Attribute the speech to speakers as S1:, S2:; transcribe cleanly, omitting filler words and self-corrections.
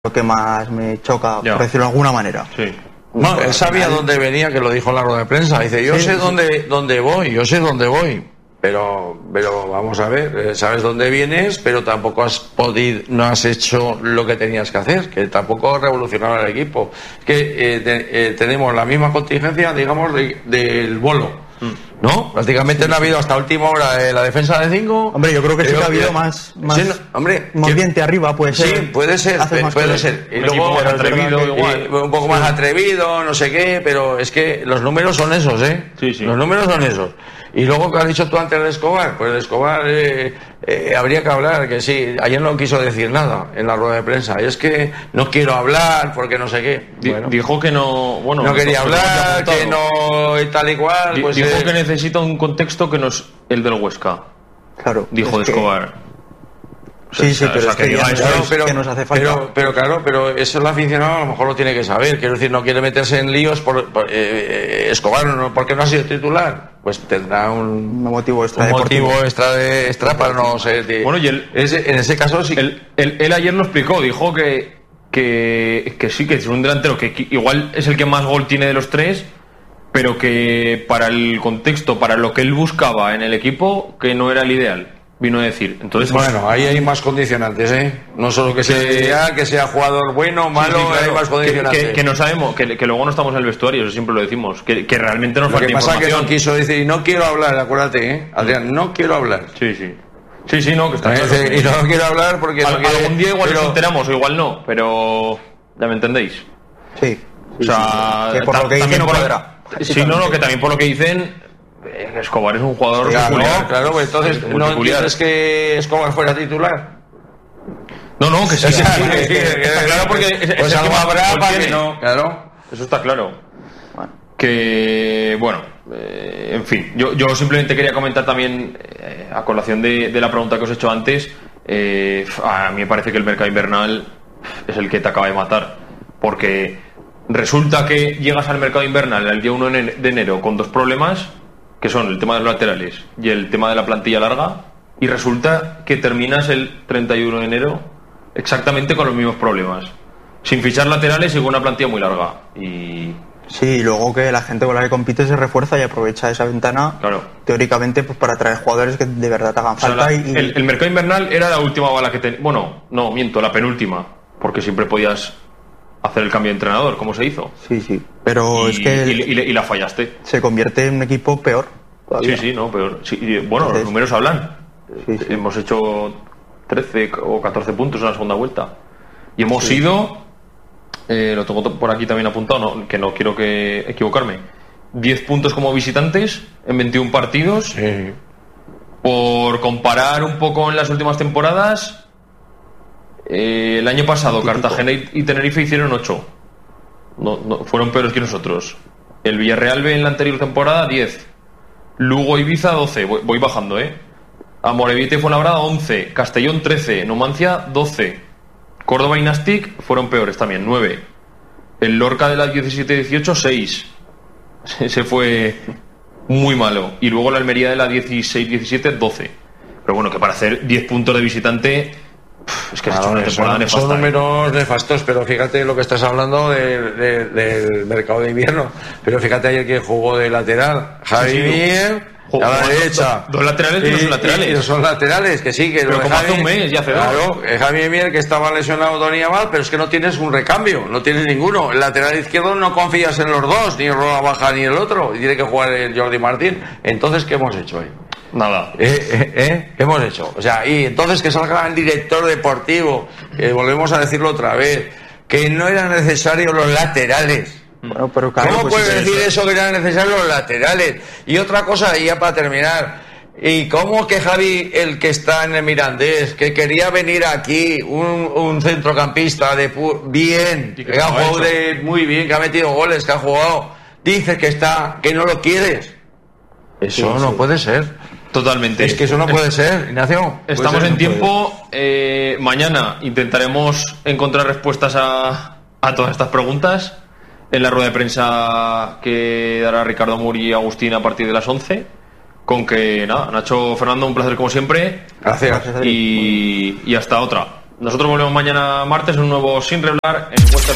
S1: lo que más me choca,
S2: Ya.
S1: por decirlo de alguna manera.
S2: Sí.
S3: No, él sabía dónde venía, que lo dijo en la rueda de prensa. Dice, yo sé dónde voy, yo sé dónde voy. Pero vamos a ver, sabes dónde vienes, pero tampoco no has hecho lo que tenías que hacer, que tampoco revolucionaba el equipo. Es que tenemos la misma contingencia, digamos, del bolo. ¿No? Prácticamente no ha habido hasta última hora la defensa de 5.
S1: Hombre, yo creo que sí que ha habido más ambiente arriba, puede ser.
S3: Sí, puede ser. Y luego un poco más atrevido, no sé qué, pero es que los números son esos, ¿eh?
S2: Sí, sí.
S3: Los números son esos. Y luego, que has dicho tú antes de Escobar, pues de Escobar habría que hablar, que sí, ayer no quiso decir nada en la rueda de prensa. Y es que no quiero hablar porque no sé qué. Bueno,
S2: dijo que no, bueno,
S3: no quería hablar, que no y tal y cual. Pues
S2: dijo que necesita un contexto que no es el del Huesca.
S1: Claro.
S2: Dijo de Escobar.
S1: Sí, pero es que
S2: diga eso,
S1: que nos hace falta.
S3: Pero claro, pero eso el aficionado a lo mejor lo tiene que saber. Quiero decir, no quiere meterse en líos por Escobar, no, porque no ha sido titular. Pues tendrá un motivo extra para no ser.
S2: Bueno, y él,
S3: en ese caso sí.
S2: Él ayer lo explicó, dijo que sí, que es un delantero que igual es el que más gol tiene de los tres, pero que para el contexto, para lo que él buscaba en el equipo, que no era el ideal. Vino a decir. Entonces,
S3: bueno, ahí hay más condicionantes, ¿eh? No solo que sea jugador bueno, malo, sí, claro, hay más condicionantes.
S2: Que no sabemos, que luego no estamos en el vestuario, eso siempre lo decimos, que realmente nos falta información.
S3: Lo que pasa es que no quiso decir, y no quiero hablar, acuérdate, ¿eh? Adrián, no quiero hablar.
S2: Sí, no, que está claro.
S3: Y no quiero hablar porque...
S2: algún día igual nos enteramos, o igual no, pero... ¿Ya me entendéis?
S1: Sí.
S2: O sea...
S1: Que por lo que dicen no podrá.
S2: Sí, no, que también por lo que dicen... Escobar es un jugador peculiar.
S3: Claro, pues entonces ¿no entiendes que Escobar fuera titular?
S2: No, que sí. Está claro, porque
S3: pues algo habrá para que no. Claro.
S2: Eso está claro. Que, bueno, en fin, yo simplemente quería comentar también, a colación de la pregunta que os he hecho antes, a mí me parece que el mercado invernal es el que te acaba de matar, porque resulta que llegas al mercado invernal el día 1 de enero con dos problemas, que son el tema de los laterales y el tema de la plantilla larga, y resulta que terminas el 31 de enero exactamente con los mismos problemas, sin fichar laterales y con una plantilla muy larga. Y
S1: sí, luego que la gente con la que compite se refuerza y aprovecha esa ventana,
S2: claro,
S1: teóricamente, pues para traer jugadores que de verdad te hagan falta.
S2: El mercado invernal era la última bala que bueno, no, miento, la penúltima, porque siempre podías hacer el cambio de entrenador, como se hizo.
S1: Sí, pero es que...
S2: Y la fallaste.
S1: Se convierte en un equipo peor todavía.
S2: Sí, peor. Sí, bueno, entonces, los números hablan. Sí. Hemos hecho 13 o 14 puntos en la segunda vuelta. Y hemos ido... lo tengo por aquí también apuntado, que no quiero equivocarme. 10 puntos como visitantes en 21 partidos.
S3: Sí.
S2: Por comparar un poco en las últimas temporadas... el año pasado Cartagena y Tenerife hicieron 8. No, fueron peores que nosotros. El Villarreal B en la anterior temporada 10. Lugo Ibiza 12. Voy bajando, Amorebieta y Fuenlabrada 11. Castellón 13. Numancia 12. Córdoba y Nastic fueron peores también, 9. El Lorca de la 17-18 6. Ese fue muy malo. Y luego la Almería de la 16-17 12. Pero bueno, que para hacer 10 puntos de visitante... Es que es una temporada nefasta.
S3: Son números nefastos, pero fíjate lo que estás hablando del mercado de invierno. Pero fíjate ayer que jugó de lateral Javi Mier a la derecha.
S2: Dos laterales que no son laterales.
S3: Y no son laterales, que sí. Que
S2: pero como hace un mes, ya hace dos.
S3: Claro, Javi Mier, que estaba lesionado, tenía mal, pero es que no tienes un recambio, no tienes ninguno. El lateral izquierdo no confías en los dos, ni Roa Baja ni el otro. Y tiene que jugar el Jordi Martín. Entonces, ¿qué hemos hecho ahí?
S2: Nada.
S3: ¿Qué hemos hecho? O sea, y entonces que salga el director deportivo, que volvemos a decirlo otra vez, que no eran necesarios los laterales.
S1: Bueno, pero claro,
S3: ¿cómo puede decir eso que eran necesarios los laterales? Y otra cosa, y ya para terminar, ¿y cómo que Javi, el que está en el Mirandés, que quería venir aquí, un centrocampista bien, que ha jugado muy bien, que ha metido goles, que ha jugado, dice que no lo quieres? Eso no puede ser.
S2: Totalmente.
S3: Es que eso no puede ser, Ignacio.
S2: Estamos en tiempo. Mañana intentaremos encontrar respuestas a todas estas preguntas en la rueda de prensa que dará Ricardo Muri y Agustín a partir de las 11. Con que nada, Nacho, Fernando, un placer como siempre.
S3: Gracias.
S2: Y hasta otra. Nosotros volvemos mañana martes en un nuevo Sin Reblar en vuestra